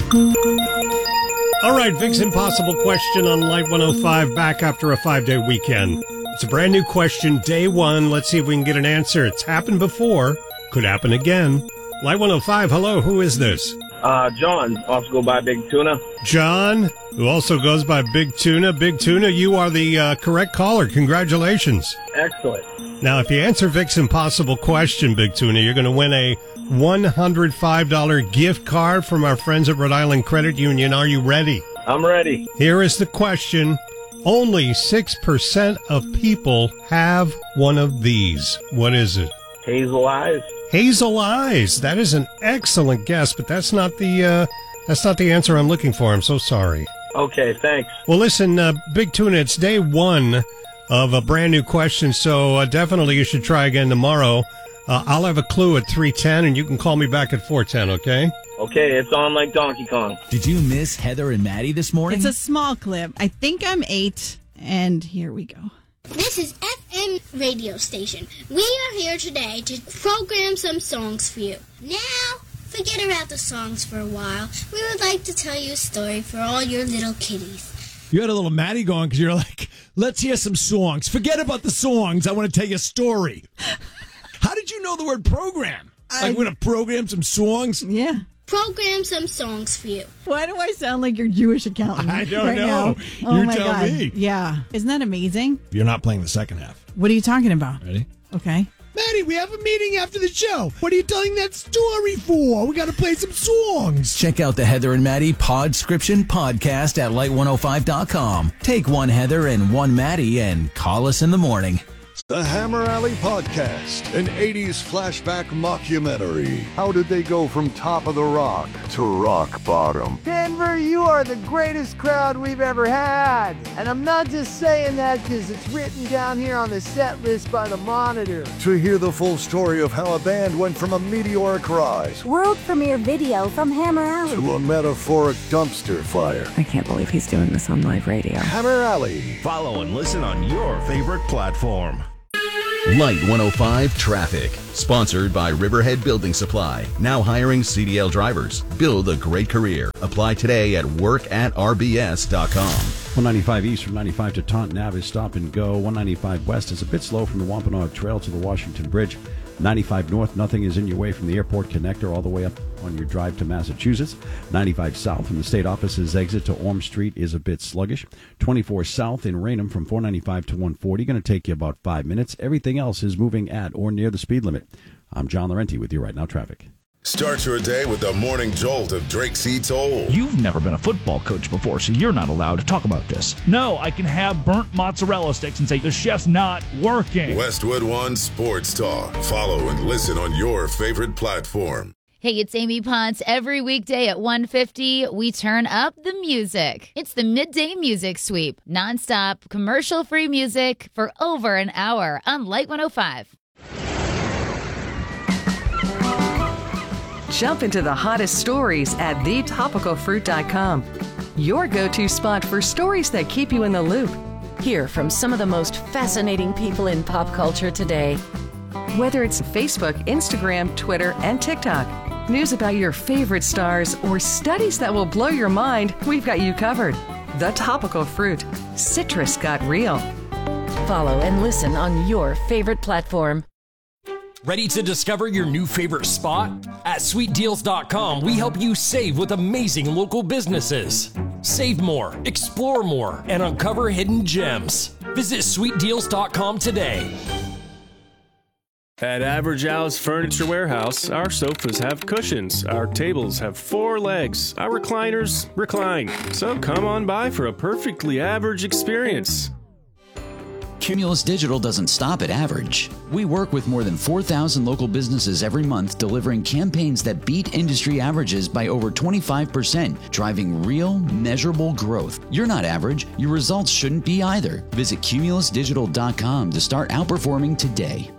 All right, Vic's Impossible Question on Light 105, back after a 5-day weekend. It's a brand new question, day one. Let's see if we can get an answer. It's happened before, could happen again. Light 105, hello, who is this? John, also go by Big Tuna. John, who also goes by Big Tuna. Big Tuna, you are the correct caller. Congratulations. Excellent. Now, if you answer Vic's Impossible Question, Big Tuna, you're going to win a $105 gift card from our friends at Rhode Island Credit Union. Are you ready? I'm ready. Here is the question. Only 6% of people have one of these. What is it? Hazel eyes. Hazel eyes. That is an excellent guess, but that's not the answer I'm looking for. I'm so sorry. Okay, thanks. Well, listen, Big Tuna, it's day one of a brand new question, so definitely you should try again tomorrow. I'll have a clue at 3:10, and you can call me back at 4:10, okay? Okay, it's on like Donkey Kong. Did you miss Heather and Maddie this morning? It's a small clip. I think I'm 8, and here we go. This is FM radio station. We are here today to program some songs for you. Now, forget about the songs for a while. We would like to tell you a story for all your little kitties. You had a little Maddie going because you're like, let's hear some songs. Forget about the songs. I want to tell you a story. How did you know the word program? Like, we're going to program some songs? Yeah. Program some songs for you. Why do I sound like your Jewish accountant? I don't right know. Now? Oh, You my tell God. me. Yeah. Isn't that amazing? You're not playing the second half. What are you talking about? Ready? Okay. Maddie, we have a meeting after the show. What are you telling that story for? We got to play some songs. Check out the Heather and Maddie Podscription podcast at light105.com. Take one Heather and one Maddie and call us in the morning. The Hammer Alley Podcast, an 80s flashback mockumentary. How did they go from top of the rock to rock bottom? Denver, you are the greatest crowd we've ever had. And I'm not just saying that because it's written down here on the set list by the Monitor. To hear the full story of how a band went from a meteoric rise World premiere video from Hammer Alley to a metaphoric dumpster fire. I can't believe he's doing this on live radio. Hammer Alley. Follow and listen on your favorite platform. Light 105 Traffic, sponsored by Riverhead Building Supply. Now hiring CDL drivers. Build a great career. Apply today at workatrbs.com. 195 east from 95 to Taunton Ave is stop and go. 195 west is a bit slow from the Wampanoag Trail to the Washington Bridge. 95 north, nothing is in your way from the airport connector all the way up on your drive to Massachusetts. 95 south from the state office's exit to Orm Street is a bit sluggish. 24 south in Raynham from 495 to 140, going to take you about 5 minutes. Everything else is moving at or near the speed limit. I'm John Laurenti with you right now, traffic. Start your day with the morning jolt of Drake C. Toll. You've never been a football coach before, so you're not allowed to talk about this. No, I can have burnt mozzarella sticks and say the chef's not working. Westwood One Sports Talk. Follow and listen on your favorite platform. Hey, it's Amy Ponce. Every weekday at 1:50, we turn up the music. It's the Midday Music Sweep. Nonstop, commercial-free music for over an hour on Light 105. Jump into the hottest stories at thetopicalfruit.com. Your go-to spot for stories that keep you in the loop. Hear from some of the most fascinating people in pop culture today. Whether it's Facebook, Instagram, Twitter, and TikTok, news about your favorite stars, or studies that will blow your mind, we've got you covered. The Topical Fruit. Citrus got real. Follow and listen on your favorite platform. Ready to discover your new favorite spot? At sweetdeals.com, we help you save with amazing local businesses. Save more, explore more, and uncover hidden gems. Visit sweetdeals.com today. At Average Al's Furniture Warehouse, our sofas have cushions, our tables have 4 legs, our recliners recline. So come on by for a perfectly average experience. Cumulus Digital doesn't stop at average. We work with more than 4,000 local businesses every month, delivering campaigns that beat industry averages by over 25%, driving real, measurable growth. You're not average. Your results shouldn't be either. Visit cumulusdigital.com to start outperforming today.